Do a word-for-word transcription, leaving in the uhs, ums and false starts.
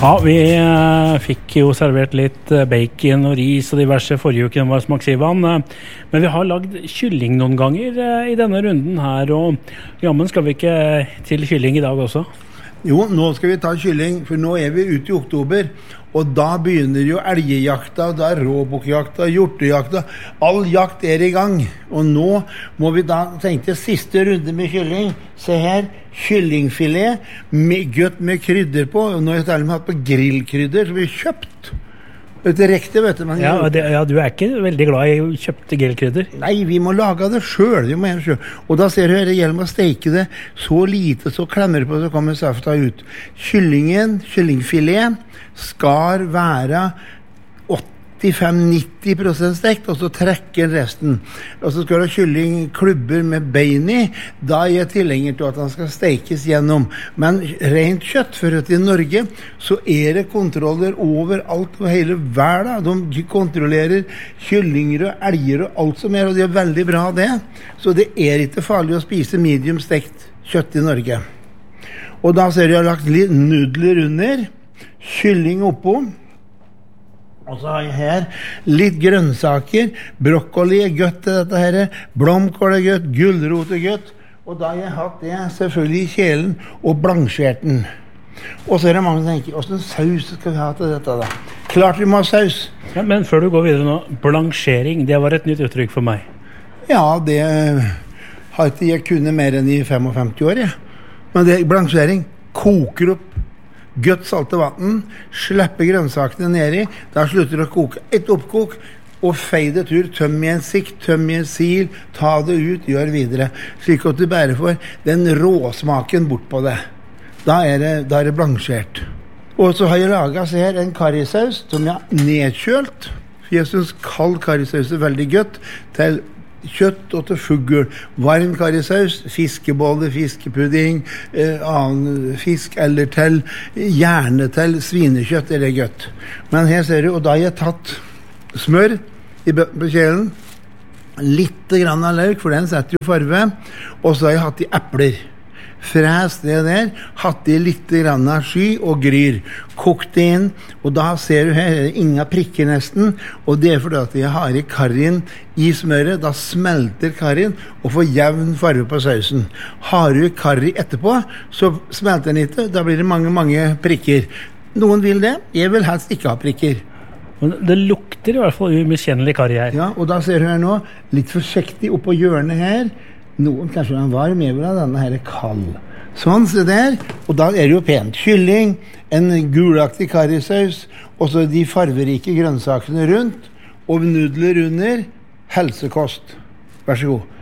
Ja, vi eh, fikk jo servert litt eh, bacon og ris og diverse forrige uke, den var smaksivan. Eh, men vi har lagd kylling noen ganger eh, i denne runden her, og jammen skal vi ikke til kylling i dag også? Jo, nå skal vi ta kylling, for nå er vi ute i oktober, og da begynner jo elgejakta, da er råbukkjakta, hjortejakta, all jakt er i gang. Og nå må vi da tenke siste runde med kylling. Se her, kyllingfilet, med, godt med krydder på, og nå har jeg til og med hatt på grillkrydder, som vi har kjøpt. Det er riktig, vet du. Ja, det, ja, du er ikke veldig glad i kjøpte grillkrydder? Nei, vi må lage det selv, vi må gjøre det selv. Og da ser du her, det gjelder med å steke det så lite, så klemmer på, så kommer safta ut. Kyllingen, kyllingfilet, skal være åttifem til nitti prosent stekt, og så trekker resten. Og så skal du ha kyllingklubber med bein i, da er jeg tilhenger til at den skal stekes gjennom. Men rent kjøtt, for at i Norge, så er det kontroller overalt og hele verden. De kontrollerer kyllinger og elger og alt som er, og det er veldig bra det. Så det er ikke farlig å spise medium stekt kjøtt i Norge. Og da ser du jeg har lagt litt nudler under, kylling oppå, og så har jeg her litt grønnsaker, brokkoli er gøtt til dette her, blomkål er gøtt, gulrot er gøtt, og da har jeg hatt det selvfølgelig i kjelen og blansjert den. Og så er det mange som tenker, hvordan saus skal vi ha til dette da? Klart vi må ha saus. Ja, men før du går videre nå, blansjering, det var et nytt uttrykk for meg. Ja, det har ikke jeg kunnet mer enn i femtifem år, ja. Men det blansjering koker opp gøtt salte vatten, slipper grønnsakene ned i, da slutter det å koke et oppkok, og fei det tur, tøm i en sikt, tøm i en sil, ta det ut, gjør videre, slik at du bare får den råsmaken bort på det. Da er det, da er det blansjert. Og så har jeg laget, se her, en karrisaus som jeg har nedkjølt, for jeg synes kald karrisaus er veldig gøtt, til kjøtt og til fugl, varm karrisaus, fiskebolle, fiskepudding, eh, annen fisk, eller til, gjerne til svinekjøtt er det gøtt. Men her ser du, og da har jeg tatt smør i på kjelen, litt grann av løk, for den setter jo farve, og så har jeg hatt i epler. Fræs det der, hatt i litt grann av sky og gryr, kokt det inn, og da ser du her, er det ingen prikker nesten, og det er fordi at jeg har i karrien i smøret, da smelter karrien og får jevn farve på sausen. Har du karri etterpå, så smelter den ikke, da blir det mange, mange prikker. Noen vil det, jeg vil helst ikke ha prikker. Det lukter i hvert fall umiskjennelig karri her. Ja, og da ser du her nå, litt forsiktig oppå hjørnet her, noen kanskje er varm, jeg vil ha denne her kald. Sånn, se der, og da er det jo pent. Kylling, en gulaktig karrisaus, og så de farverike grønnsakene rundt, og nudler under, helsekost. Vær så god.